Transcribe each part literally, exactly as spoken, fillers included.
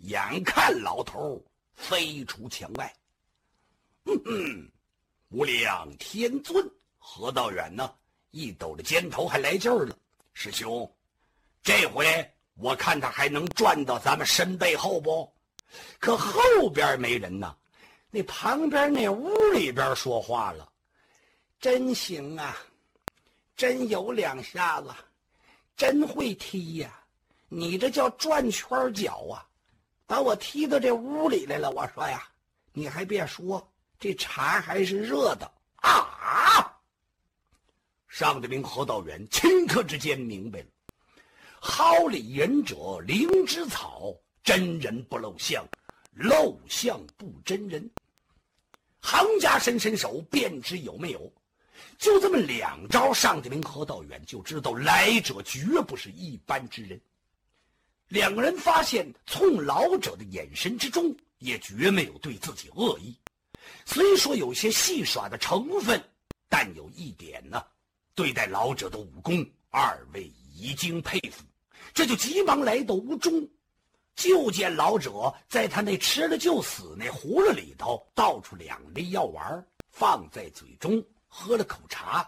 眼看老头飞出墙外。哼哼，无量天尊，何道远呢？一抖着肩头还来劲儿了。师兄，这回我看他还能转到咱们身背后不？可后边没人呢，那旁边那屋里边说话了：真行啊，真有两下子，真会踢呀、啊！你这叫转圈脚啊，把我踢到这屋里来了。我说呀，你还别说，这茶还是热的啊！上德明何道远顷刻之间明白了，好里仁者灵芝草，真人不露相，露相不真人。行家伸伸手便知有没有。就这么两招，上德明何道远就知道来者绝不是一般之人。两个人发现从老者的眼神之中也绝没有对自己恶意，虽说有些戏耍的成分，但有一点呢，对待老者的武功，二位已经佩服，这就急忙来到屋中，就见老者在他那吃了就死那葫芦里头倒出两粒药丸，放在嘴中喝了口茶。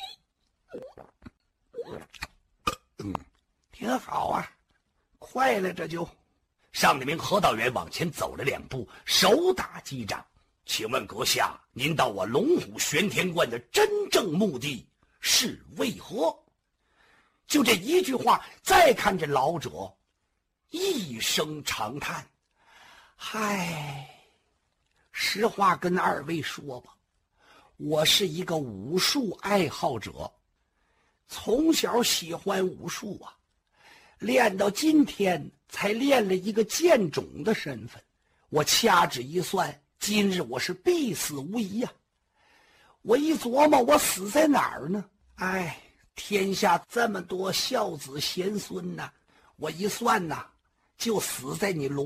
嗯，挺好啊，快了这就。上德明何道远往前走了两步，手打击掌：请问阁下，您到我龙虎玄天观的真正目的是为何？就这一句话，再看着老者一声长叹：嗨，实话跟二位说吧，我是一个武术爱好者，从小喜欢武术啊，练到今天才练了一个剑种的身份。我掐指一算，今日我是必死无疑呀、啊！我一琢磨，我死在哪儿呢？哎，天下这么多孝子贤孙呐、啊，我一算呐、啊，就死在你龙